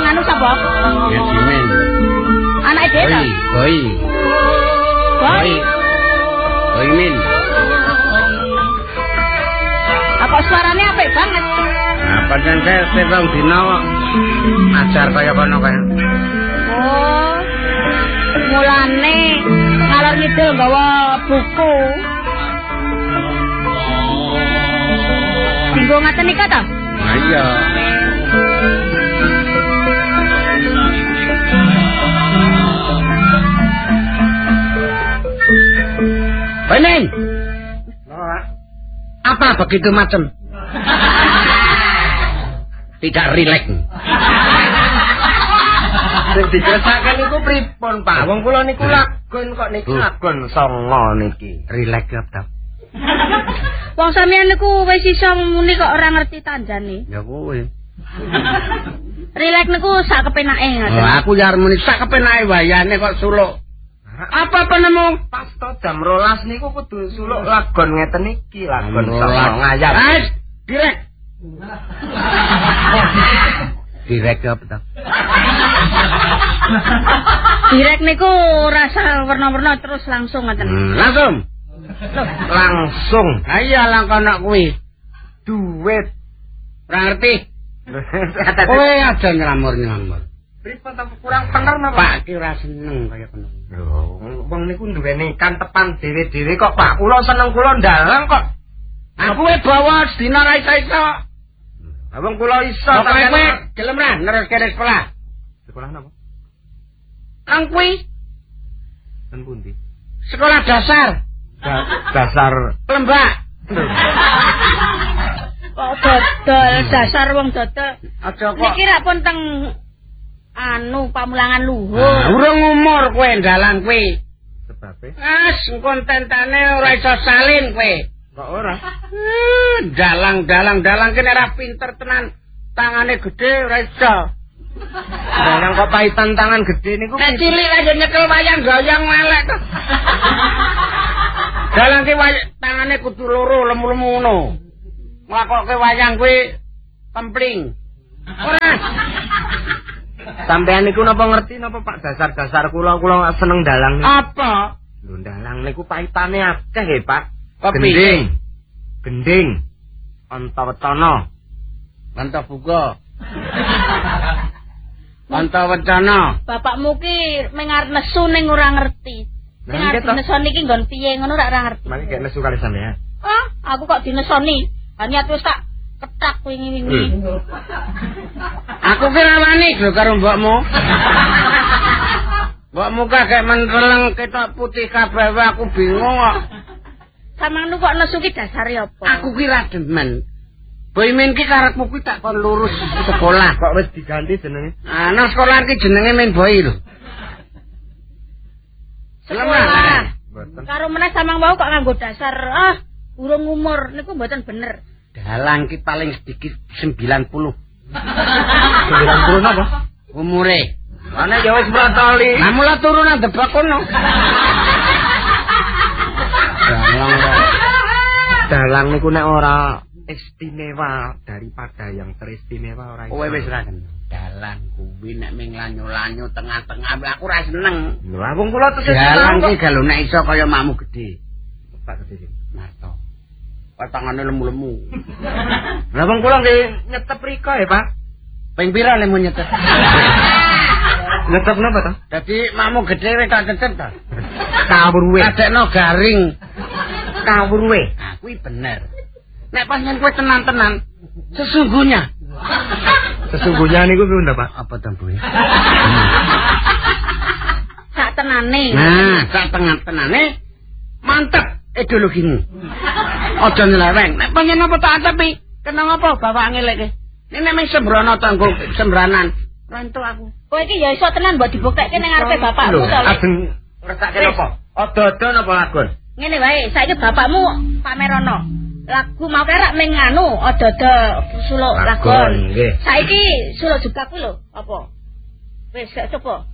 anu sapa? Yadimin. Anake dhewe ta? Boy. Min. Apa suarane apik banget? Nah, pancen saya wong dina ajar kaya kono kae. Oh. Mulane ngalor ngidul gawa buku. Dinggo ngaten nika ta? Nah iya. Bening. Apa begitu macam? Tidak rileks. Sing dikesaken niku pripun, Pak? Wong kula niku lagon kok niki lagon songo niki. Rileks ta? Wong sampeyan niku wis iso muni kok ora ngerti tandane. Ya kuwi. Rileks niku sak kepenake ngoten. Oh, aku ya muni sak kepenake wayane kok suluk. Apa penemu? Pas to jam 12 niku kudu suluk lagon ngeten iki, lagon songo ngayap. Wis, direk. Direk apa ta? Direk niku rasa warna-warna terus langsung ngoten. Langsung. Langsung. Ayo langkono kuwi. Duit. Ora ngerti. Kowe aja nylamur-nylamur. Pripun ta kurang bener napa? Pak ki ora seneng kaya ngono. Lho, wong niku duweni kantepan dhewe-dhewe kok Pak. Kula seneng kula ndalang kok. Aku wis bawa sedina ra iso. Abang kula iso Kowe gelem ra nerus kene sekolah. Sekolah napa? Kang kuwi Ten pundi? sekolah dasar. Dasar Lembak. Kok dodol dasar wong dodol. Aja kok. Niki ra pun teng anu pamulangan luhur. Urung umur kowe ndalang kuwi. sebabe. Engko tentane ora iso salin kowe. Kok ora? Dalang kene ora pinter tenan. Tangane gede ora iso. Dalang kok paitan tangan gede niku. Nek cilik aja nyekel wayang goyang melek to. Dalang ki tangane kudu loro lemu-lemu ngono. Nglakokke wayang kuwi templing. Ora. Sampean niku napa ngerti napa Pak dasar-dasar kula seneng dalang niku. Apa? Lho dalang niku paitane akeh he Pak. Gending. Gending. Antawetana. Antabuga. Antawecana. Bapakmu ki mengarep nesu ning ora ngerti. Sing arep dinesoni iki nggon piye ngono ora ngerti. Mari gek nesu kali sampean. Aku kok dinesoni. Niat wis tak ketak wingi-wingi. Aku ki rawani lho karo mbokmu. Mbokmu kagek menteleng ketok putih kabeh aku bingung kok. Sampeyan kok nesu ki dasare apa? Aku ki ra demen. Boymen ki karepmu ki tak kon lurus sekolah Kok wis diganti jenenge? Ana sekolah ki jenenge men boy lho. Sekolah. Mboten. Karo meneh sampeyan wau kok nganggo dasar urung umur niku mboten bener. Dalang ki paling sedikit 90. 90 napa? Umure. Ana ya wis mratoli. Lah mula turun nang debak kono. Dalang niku nek ora istimewa daripada yang teristimewa ora iso. Kowe wis ra kenal. Dalang kuwi nek ming lanyo-lanyo tengah-tengah aku ora seneng. Lho wong kula tesih dalang ki galo nek iso kaya makmu gedhe. Pak gedhe. Marto. Patangane lemu-lemu. Lah wong kula nggih nyetep rika ya, Pak. Ping pira lemu nyetep? Nyetep napa to? Dadi makmu gedhe wis tak cecep ta. Kawruwe. Kadekno garing. Kawruwe. Nah, kuwi bener. Nek pas yen kowe tenan-tenan, sesungguhnya niku piye Pak? apa to kuwi? Sak tenane. Nah, sak tengah-tenane mantep ideologimu. Aja nyeleweng. Nek pengen apa tak atepi? Kena apa bapak ngeleke? Nek mung sembrono tanggo sembranan. Rantu aku. Kowe iki ya iso tenan mbok dibuktekke ning ngarepe bapakmu to. Ajeng ngertake napa? Odo-odo napa lagon? Ngene wae, saiki bapakmu pamerono. Lagu mau kerak ming anu odo-odo suluk lagon. Nggih. Saiki suluk juga kuwi lho, apa? Wis gak coba.